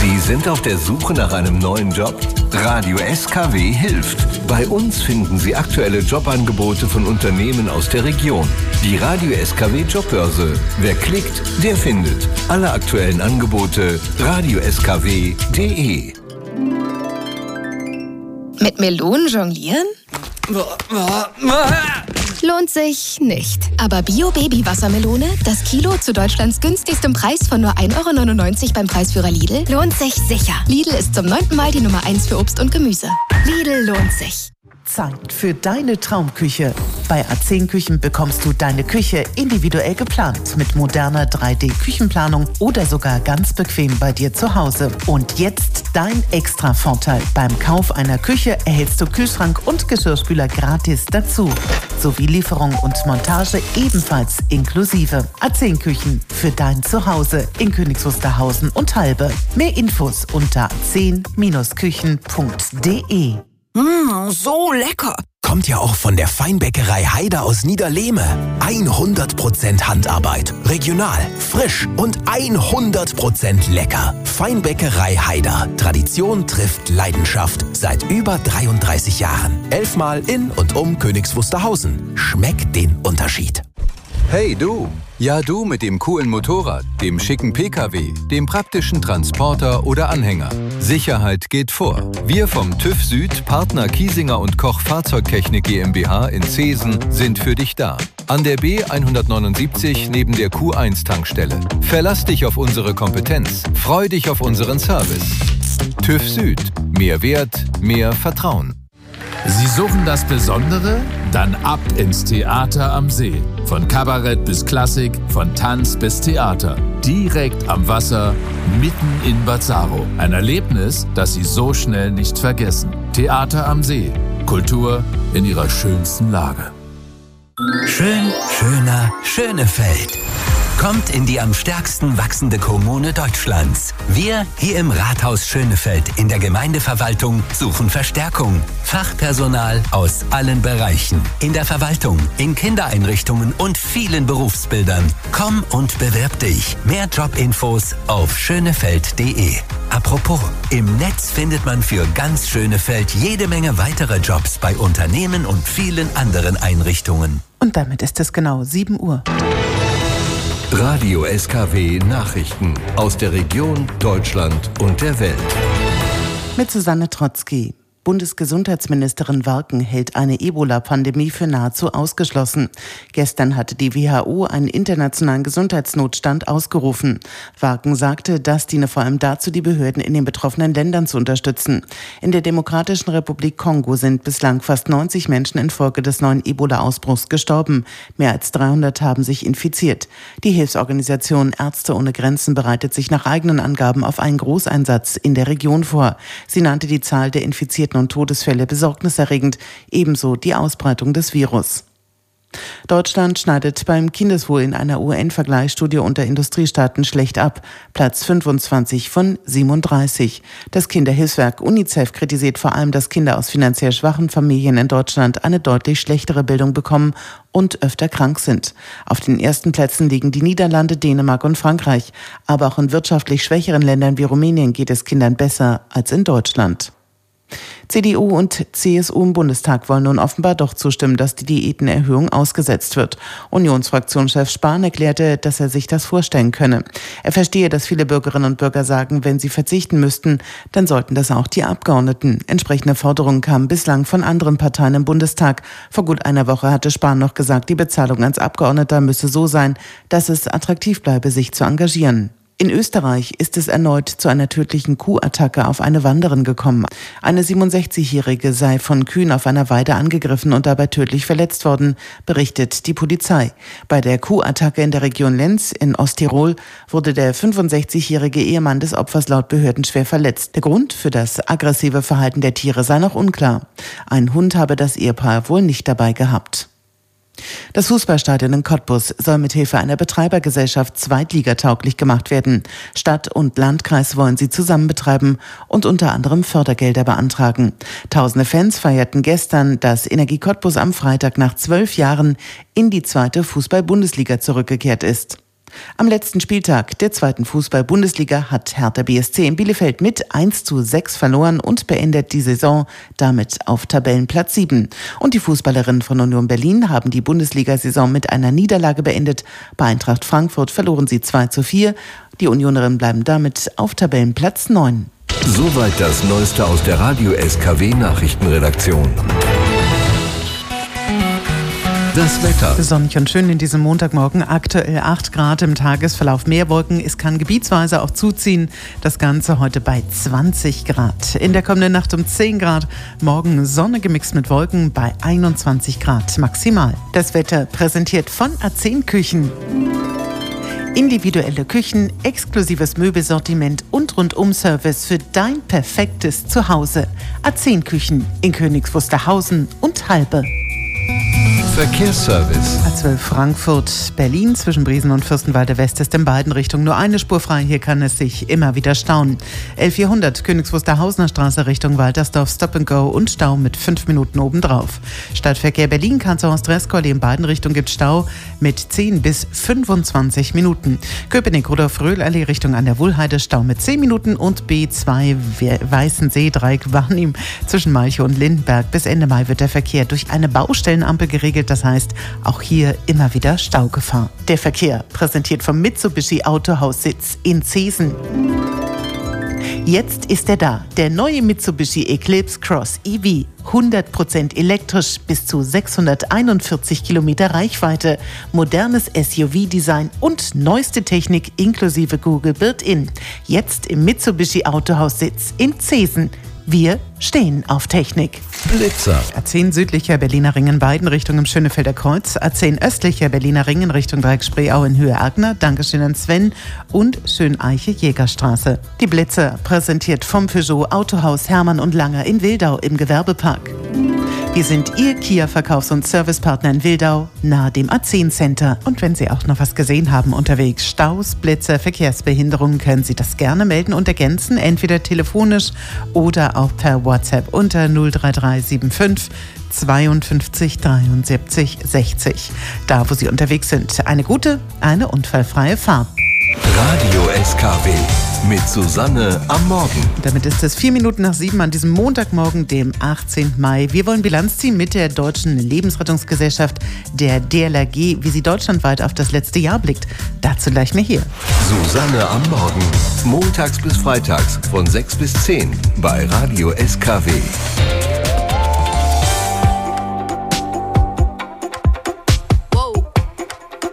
Sie sind auf der Suche nach einem neuen Job? Radio SKW hilft. Bei uns finden Sie aktuelle Jobangebote von Unternehmen aus der Region. Die Radio SKW Jobbörse. Wer klickt, der findet. Alle aktuellen Angebote radioskw.de. Mit Melonen jonglieren? Lohnt sich nicht. Aber Bio-Baby-Wassermelone, das Kilo zu Deutschlands günstigstem Preis von nur 1,99 € beim Preisführer Lidl, lohnt sich sicher. Lidl ist zum 9. Mal die Nummer 1 für Obst und Gemüse. Lidl lohnt sich. Zeit für deine Traumküche. Bei A10 Küchen bekommst du deine Küche individuell geplant mit moderner 3D-Küchenplanung oder sogar ganz bequem bei dir zu Hause. Und jetzt dein Extra-Vorteil. Beim Kauf einer Küche erhältst du Kühlschrank und Geschirrspüler gratis dazu. Sowie Lieferung und Montage ebenfalls inklusive. A10 Küchen für dein Zuhause in Königs Wusterhausen und Halbe. Mehr Infos unter a10-küchen.de. So lecker. Kommt ja auch von der Feinbäckerei Haider aus Niederlehme. 100% Handarbeit, regional, frisch und 100% lecker. Feinbäckerei Haider. Tradition trifft Leidenschaft. Seit über 33 Jahren. 11 Mal in und um Königs Wusterhausen. Schmeckt den Unterschied. Hey du! Ja du mit dem coolen Motorrad, dem schicken PKW, dem praktischen Transporter oder Anhänger. Sicherheit geht vor. Wir vom TÜV Süd, Partner Kiesinger und Koch Fahrzeugtechnik GmbH in Zeesen sind für dich da. An der B179 neben der Q1-Tankstelle. Verlass dich auf unsere Kompetenz. Freu dich auf unseren Service. TÜV Süd. Mehr Wert, mehr Vertrauen. Sie suchen das Besondere? Dann ab ins Theater am See. Von Kabarett bis Klassik, von Tanz bis Theater. Direkt am Wasser, mitten in Bazzaro. Ein Erlebnis, das Sie so schnell nicht vergessen. Theater am See. Kultur in ihrer schönsten Lage. Schön, schöner, Schönefeld. Kommt in die am stärksten wachsende Kommune Deutschlands. Wir hier im Rathaus Schönefeld in der Gemeindeverwaltung suchen Verstärkung. Fachpersonal aus allen Bereichen. In der Verwaltung, in Kindereinrichtungen und vielen Berufsbildern. Komm und bewirb dich. Mehr Jobinfos auf schönefeld.de. Apropos, im Netz findet man für ganz Schönefeld jede Menge weitere Jobs bei Unternehmen und vielen anderen Einrichtungen. Und damit ist es genau 7 Uhr. Radio SKW Nachrichten aus der Region, Deutschland und der Welt. Mit Susanne Trotzki. Bundesgesundheitsministerin Warken hält eine Ebola-Pandemie für nahezu ausgeschlossen. Gestern hatte die WHO einen internationalen Gesundheitsnotstand ausgerufen. Warken sagte, das diene vor allem dazu, die Behörden in den betroffenen Ländern zu unterstützen. In der Demokratischen Republik Kongo sind bislang fast 90 Menschen infolge des neuen Ebola-Ausbruchs gestorben. Mehr als 300 haben sich infiziert. Die Hilfsorganisation Ärzte ohne Grenzen bereitet sich nach eigenen Angaben auf einen Großeinsatz in der Region vor. Sie nannte die Zahl der Infizierten und Todesfälle besorgniserregend, ebenso die Ausbreitung des Virus. Deutschland schneidet beim Kindeswohl in einer UN-Vergleichsstudie unter Industriestaaten schlecht ab. Platz 25 von 37. Das Kinderhilfswerk UNICEF kritisiert vor allem, dass Kinder aus finanziell schwachen Familien in Deutschland eine deutlich schlechtere Bildung bekommen und öfter krank sind. Auf den ersten Plätzen liegen die Niederlande, Dänemark und Frankreich. Aber auch in wirtschaftlich schwächeren Ländern wie Rumänien geht es Kindern besser als in Deutschland. CDU und CSU im Bundestag wollen nun offenbar doch zustimmen, dass die Diätenerhöhung ausgesetzt wird. Unionsfraktionschef Spahn erklärte, dass er sich das vorstellen könne. Er verstehe, dass viele Bürgerinnen und Bürger sagen, wenn sie verzichten müssten, dann sollten das auch die Abgeordneten. Entsprechende Forderungen kamen bislang von anderen Parteien im Bundestag. Vor gut einer Woche hatte Spahn noch gesagt, die Bezahlung als Abgeordneter müsse so sein, dass es attraktiv bleibe, sich zu engagieren. In Österreich ist es erneut zu einer tödlichen Kuhattacke auf eine Wanderin gekommen. Eine 67-Jährige sei von Kühen auf einer Weide angegriffen und dabei tödlich verletzt worden, berichtet die Polizei. Bei der Kuhattacke in der Region Lenz in Osttirol wurde der 65-jährige Ehemann des Opfers laut Behörden schwer verletzt. Der Grund für das aggressive Verhalten der Tiere sei noch unklar. Ein Hund habe das Ehepaar wohl nicht dabei gehabt. Das Fußballstadion in Cottbus soll mithilfe einer Betreibergesellschaft zweitligatauglich gemacht werden. Stadt und Landkreis wollen sie zusammen betreiben und unter anderem Fördergelder beantragen. Tausende Fans feierten gestern, dass Energie Cottbus am Freitag nach 12 Jahren in die zweite Fußball-Bundesliga zurückgekehrt ist. Am letzten Spieltag der 2. Fußball-Bundesliga hat Hertha BSC in Bielefeld mit 1:6 verloren und beendet die Saison damit auf Tabellenplatz 7. Und die Fußballerinnen von Union Berlin haben die Bundesliga-Saison mit einer Niederlage beendet. Bei Eintracht Frankfurt verloren sie 2:4. Die Unionerinnen bleiben damit auf Tabellenplatz 9. Soweit das Neueste aus der Radio SKW Nachrichtenredaktion. Das Wetter. Sonnig und schön in diesem Montagmorgen. Aktuell 8 Grad im Tagesverlauf. Mehr Wolken. Es kann gebietsweise auch zuziehen. Das Ganze heute bei 20 Grad. In der kommenden Nacht um 10 Grad. Morgen Sonne gemixt mit Wolken bei 21 Grad maximal. Das Wetter präsentiert von A10 Küchen. Individuelle Küchen, exklusives Möbelsortiment und Rundum-Service für dein perfektes Zuhause. A10 Küchen in Königs Wusterhausen und Halbe. Verkehrsservice. A12 Frankfurt-Berlin zwischen Briesen und Fürstenwalde West ist in beiden Richtungen nur eine Spur frei. Hier kann es sich immer wieder stauen. L400 Königs Wusterhausener Straße Richtung Waltersdorf Stop and Go und Stau mit 5 Minuten obendrauf. Stadtverkehr Berlin, Kanzlerhorst-Dreskolli in beiden Richtungen gibt Stau mit 10 bis 25 Minuten. Köpenick-Rudolf-Röhl-Allee Richtung an der Wuhlheide Stau mit 10 Minuten und B2 Weißensee-Dreieck Warnim zwischen Malchow und Lindenberg. Bis Ende Mai wird der Verkehr durch eine Baustellenampel geregelt. Das heißt, auch hier immer wieder Staugefahr. Der Verkehr präsentiert vom Mitsubishi Autohaussitz in Zeesen. Jetzt ist er da, der neue Mitsubishi Eclipse Cross EV. 100% elektrisch, bis zu 641 Kilometer Reichweite, modernes SUV-Design und neueste Technik inklusive Google Built-In. Jetzt im Mitsubishi Autohaussitz in Zeesen. Wir stehen auf Technik. Blitzer. A10 südlicher Berliner Ring in beiden Richtungen im Schönefelder Kreuz. A10 östlicher Berliner Ring in Richtung Dreieck-Spreeau in Höhe Agner. Dankeschön an Sven. Und Schöneiche Jägerstraße. Die Blitzer präsentiert vom Peugeot Autohaus Hermann und Langer in Wildau im Gewerbepark. Wir sind Ihr Kia-Verkaufs- und Servicepartner in Wildau, nahe dem A10 Center. Und wenn Sie auch noch was gesehen haben unterwegs, Staus, Blitzer, Verkehrsbehinderungen, können Sie das gerne melden und ergänzen, entweder telefonisch oder auch per WhatsApp unter 03375 52 73 60. Da, wo Sie unterwegs sind, eine gute, eine unfallfreie Fahrt. Radio SKW mit Susanne am Morgen. Damit ist es 4 Minuten nach 7 an diesem Montagmorgen, dem 18. Mai. Wir wollen Bilanz ziehen mit der Deutschen Lebensrettungsgesellschaft, der DLRG, wie sie deutschlandweit auf das letzte Jahr blickt. Dazu gleich mehr hier. Susanne am Morgen. Montags bis freitags von 6 bis 10 bei Radio SKW.